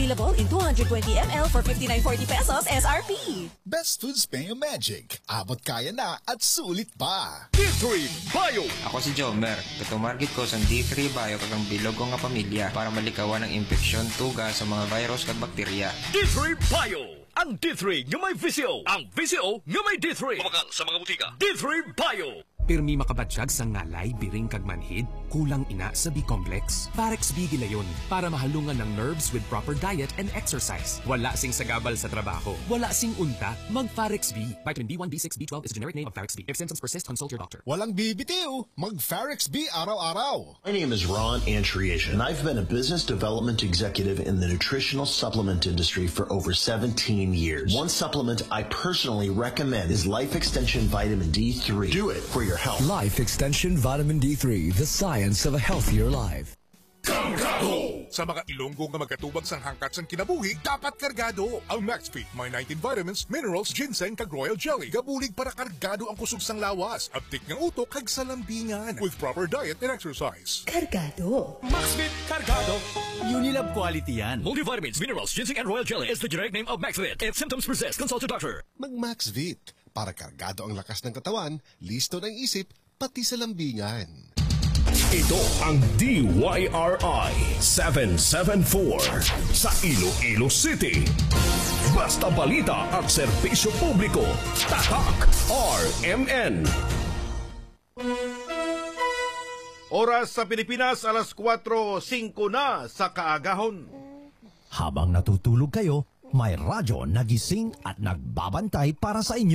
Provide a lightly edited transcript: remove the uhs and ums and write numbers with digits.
Available in 220 ml for 59.40 pesos SRP. Best Foods Mayo Magic. Abot kaya na at sulit pa. D3 Bio. Ako si Jomer. Katumargit ko sa D3 Bio kagang bilog ko nga pamilya para malikawan ng infeksyon, tuga sa mga virus at bakterya. D3 Bio. Ang D3 nga may VCO. Ang VCO nga may D3. Kumakal sa mga butika. D3 Bio. Pirmi makabatsyag sa ngalay, biring kag manhid, kulang ina sa B-complex. Parex B gilayon para mahalungan ng nerves with proper diet and exercise. Wala sing sagabal sa trabaho. Wala sing unta. Mag-Parex B. Vitamin B1, B6, B12 is the generic name of Parex B. If symptoms persist, consult your doctor. Walang bibitiw. Mag-Farex B araw-araw. My name is Ron Antriation, and I've been a business development executive in the nutritional supplement industry for over 17 years. One supplement I personally recommend is Life Extension Vitamin D3. Do it for your health. Life Extension Vitamin D3, the science of a healthier life. Kargado! Sa mga Ilonggo nga magkatubag sang hangkat sang kinabuhi, dapat kargado. Ang MaxFit may 19 vitamins, minerals, ginseng kag royal jelly. Gabulig para kargado ang kusog sang lawas. Abtik ng utok kag salambingan with proper diet and exercise. Kargado. MaxFit Cargado. Unilab quality yan. Multivitamins, minerals, ginseng and royal jelly is the generic name of MaxFit. If symptoms persist, consult your doctor. Mag-MaxVit. Para kargado ang lakas ng katawan, listo ng isip, pati sa lambingan. Ito ang DYRI 774 sa Iloilo City. Basta balita at serbisyo publiko. Tatak RMN. Oras sa Pilipinas, alas 4:05 na sa kaagahon. Habang natutulog kayo, may radyo nagising at nagbabantay para sa inyo.